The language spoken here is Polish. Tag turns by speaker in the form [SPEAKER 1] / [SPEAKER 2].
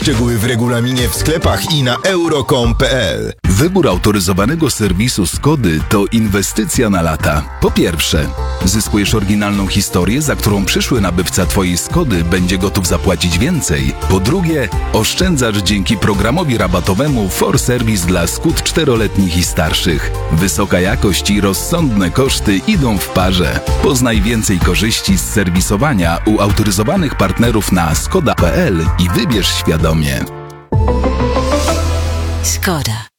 [SPEAKER 1] Szczegóły w regulaminie w sklepach i na euro.com.pl.
[SPEAKER 2] Wybór autoryzowanego serwisu Skody to inwestycja na lata. Po pierwsze, zyskujesz oryginalną historię, za którą przyszły nabywca Twojej Skody będzie gotów zapłacić więcej. Po drugie, oszczędzasz dzięki programowi rabatowemu For Service dla Skód 4-letnich i starszych. Wysoka jakość i rozsądne koszty idą w parze. Poznaj więcej korzyści z serwisowania u autoryzowanych partnerów na skoda.pl i wybierz świadomie.
[SPEAKER 3] Skoda.